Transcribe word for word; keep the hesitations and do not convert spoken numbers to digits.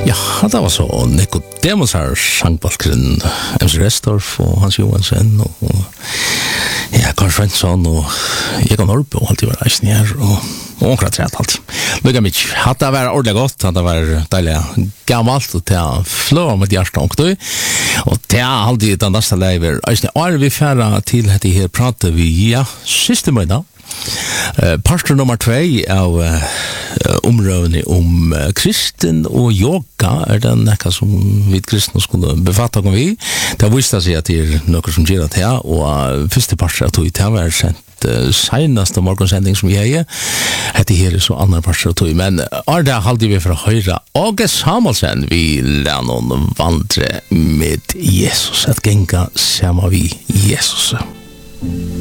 Ja, det var så Nicodemus här sangbalkren M C Restorff och Hans Johansson och, och ja, Carl Svensson och Egon Norrby och allt det var reisen här och och omkring trätt allt. Lycka mycket. Att det var ordentligt gott, att det var dejligt gammalt och det flår med hjärtan och då. Och det är alltid den nästa lever. Är vi färra till att det här pratar vi, ja, sista månaden. Uh, Pastor nummer två av uh, områden om uh, kristen och yoga är den näka som vi kristna skulle befatta om vi. Det visste sig att det är något som gör det här och uh, första pastor tog det här var sent uh, senaste morgonsändning som vi har. Det här är så andra pastor tog men är det alltid vi för att höra Åge Samuelsen vi lär någon vandra med Jesus att gänga samma vi Jesus.